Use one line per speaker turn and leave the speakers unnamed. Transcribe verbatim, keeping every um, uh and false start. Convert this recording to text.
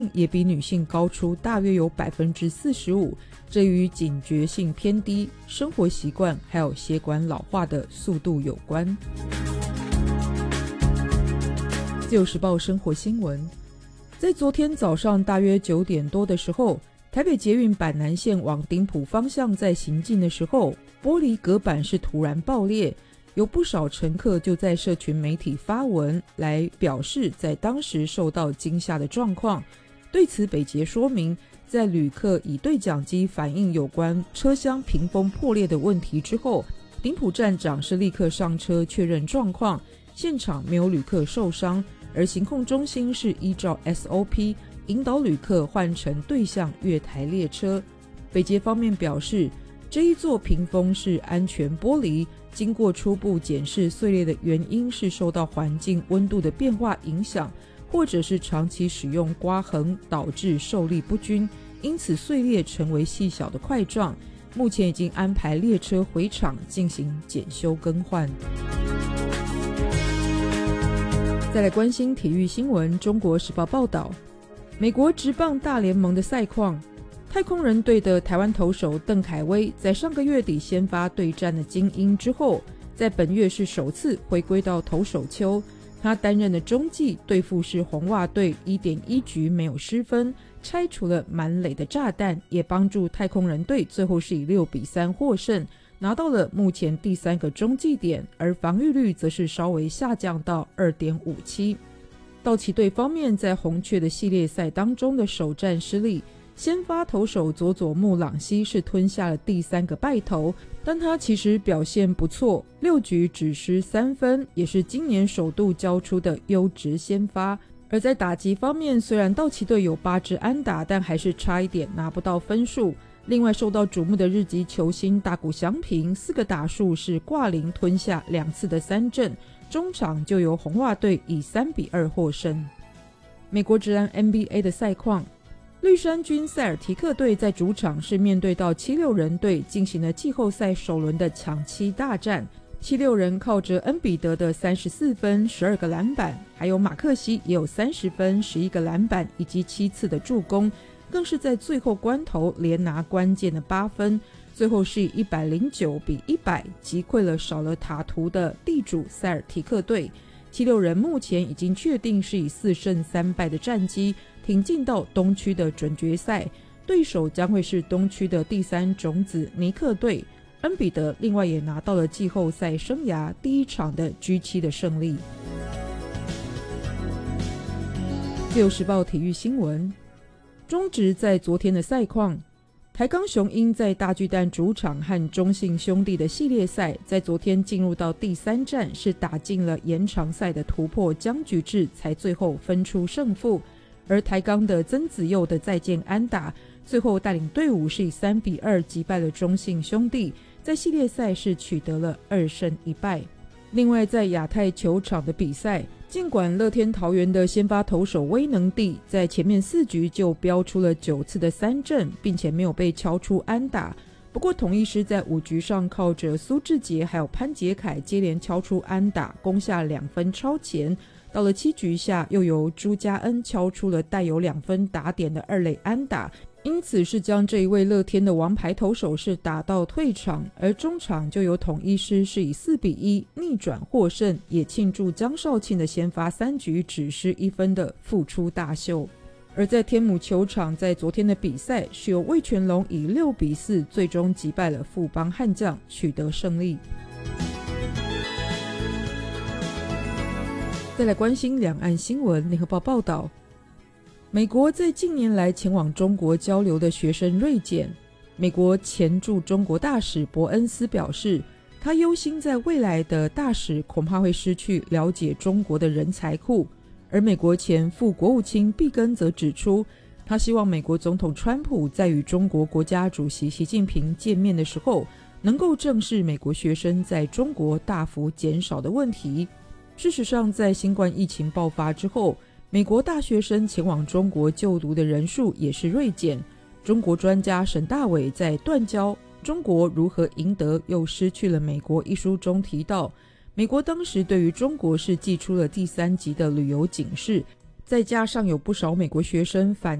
也比女性高出大约有 百分之四十五， 这与警觉性偏低、生活习惯还有血管老化的速度有关。自由时报生活新闻，在昨天早上大约九点多的时候，台北捷运板南线往顶埔方向在行进的时候，玻璃隔板是突然爆裂，有不少乘客就在社群媒体发文来表示在当时受到惊吓的状况。对此北捷说明，在旅客以对讲机反映有关车厢屏风破裂的问题之后，顶埔站长是立刻上车确认状况，现场没有旅客受伤，而行控中心是依照 S O P 引导旅客换乘对向月台列车。北捷方面表示，这一座屏风是安全玻璃，经过初步检视，碎裂的原因是受到环境温度的变化影响，或者是长期使用刮痕导致受力不均，因此碎裂成为细小的块状。目前已经安排列车回厂进行检修更换。再来关心体育新闻，中国时报报道，美国职棒大联盟的赛况，太空人队的台湾投手邓凯威在上个月底先发对战的精英之后，在本月是首次回归到投手丘。他担任的中继对付是红袜队 一点一 局没有失分，拆除了满垒的炸弹，也帮助太空人队最后是以六比三获胜，拿到了目前第三个中继点，而防御率则是稍微下降到 二点五七。 道奇队方面在红雀的系列赛当中的首战失利，先发投手佐佐木朗希是吞下了第三个败投，但他其实表现不错，六局只失三分，也是今年首度交出的优质先发。而在打击方面，虽然道奇队有八支安打，但还是差一点拿不到分数。另外受到瞩目的日籍球星大谷翔平四个打数是挂零吞下两次的三振，中场就由红袜队以三比二获胜。美国职篮 N B A 的赛况，绿衫军塞尔提克队在主场是面对到七六人队进行了季后赛首轮的抢七大战，七六人靠着恩比德的三十四分十二个篮板，还有马克西也有三十分十一个篮板以及七次的助攻，更是在最后关头连拿关键的八分，最后是以一百零九比一百击溃了少了塔图的地主塞尔提克队。七六人目前已经确定是以四胜三败的战绩挺进到东区的准决赛，对手将会是东区的第三种子尼克队。恩比德另外也拿到了季后赛生涯第一场的 G 七 的胜利。自由时报体育新闻，中职在昨天的赛况，台钢雄鹰在大巨蛋主场和中信兄弟的系列赛，在昨天进入到第三战，是打进了延长赛的突破僵局制，才最后分出胜负。而台钢的曾子佑的再见安打，最后带领队伍是以三比二击败了中信兄弟，在系列赛是取得了二胜一败。另外在亚太球场的比赛，尽管乐天桃园的先发投手威能帝在前面四局就飙出了九次的三振，并且没有被敲出安打，不过统一狮在五局上靠着苏智杰还有潘杰凯接连敲出安打，攻下两分超前。到了七局下，又由朱家恩敲出了带有两分打点的二垒安打，因此是将这一位乐天的王牌投手是打到退场，而中场就由统一狮是以四比一逆转获胜，也庆祝江少庆的先发三局只失一分的复出大秀。而在天母球场，在昨天的比赛是由味全龙以六比四最终击败了富邦悍将，取得胜利。再来关心两岸新闻，联合报报道，美国在近年来前往中国交流的学生锐减。美国前驻中国大使伯恩斯表示，他忧心在未来的大使恐怕会失去了解中国的人才库。而美国前副国务卿毕根则指出，他希望美国总统川普在与中国国家主席习近平见面的时候，能够正视美国学生在中国大幅减少的问题。事实上，在新冠疫情爆发之后，美国大学生前往中国就读的人数也是锐减。中国专家沈大伟在《断交：中国如何赢得又失去了美国》一书中提到，美国当时对于中国是寄出了第三级的旅游警示， 再加上有不少美国学生返